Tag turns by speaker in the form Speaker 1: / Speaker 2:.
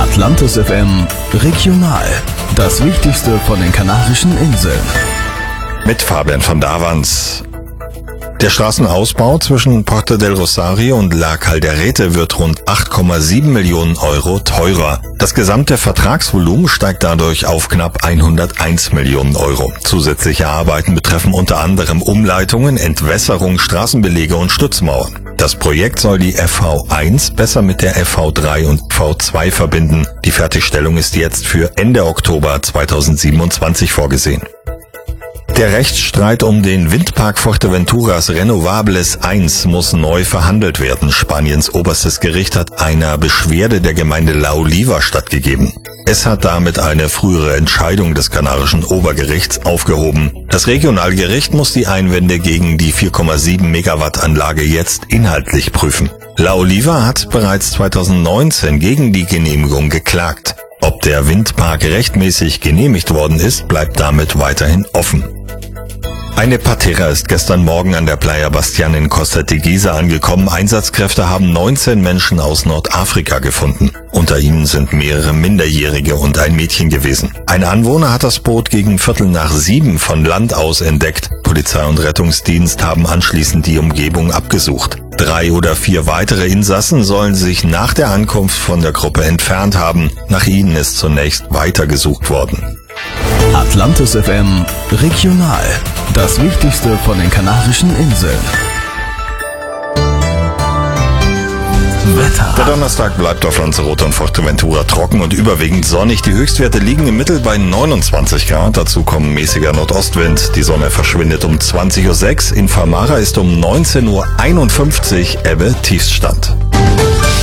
Speaker 1: Atlantis FM Regional. Das Wichtigste von den Kanarischen Inseln.
Speaker 2: Mit Fabian von Davans. Der Straßenausbau zwischen Porto del Rosario und La Calderete wird rund 8,7 Millionen Euro teurer. Das gesamte Vertragsvolumen steigt dadurch auf knapp 101 Millionen Euro. Zusätzliche Arbeiten betreffen unter anderem Umleitungen, Entwässerung, Straßenbelege und Stützmauern. Das Projekt soll die FV1 besser mit der FV3 und FV2 verbinden. Die Fertigstellung ist jetzt für Ende Oktober 2027 vorgesehen. Der Rechtsstreit um den Windpark Fuerteventuras Renovables 1 muss neu verhandelt werden. Spaniens oberstes Gericht hat einer Beschwerde der Gemeinde La Oliva stattgegeben. Es hat damit eine frühere Entscheidung des kanarischen Obergerichts aufgehoben. Das Regionalgericht muss die Einwände gegen die 4,7 Megawatt Anlage jetzt inhaltlich prüfen. La Oliva hat bereits 2019 gegen die Genehmigung geklagt. Ob der Windpark rechtmäßig genehmigt worden ist, bleibt damit weiterhin offen. Eine Patera ist gestern Morgen an der Playa Bastián in Costa Teguise angekommen. Einsatzkräfte haben 19 Menschen aus Nordafrika gefunden. Unter ihnen sind mehrere Minderjährige und ein Mädchen gewesen. Ein Anwohner hat das Boot gegen 6:45 von Land aus entdeckt. Polizei und Rettungsdienst haben anschließend die Umgebung abgesucht. 3 oder 4 weitere Insassen sollen sich nach der Ankunft von der Gruppe entfernt haben. Nach ihnen ist zunächst weitergesucht worden.
Speaker 1: Atlantis FM Regional. Das Wichtigste von den Kanarischen Inseln. Wetter.
Speaker 2: Der Donnerstag bleibt auf Lanzarote und Fuerteventura trocken und überwiegend sonnig. Die Höchstwerte liegen im Mittel bei 29 Grad. Dazu kommt mäßiger Nordostwind. Die Sonne verschwindet um 20:06 Uhr. In Famara ist um 19:51 Uhr Ebbe Tiefstand.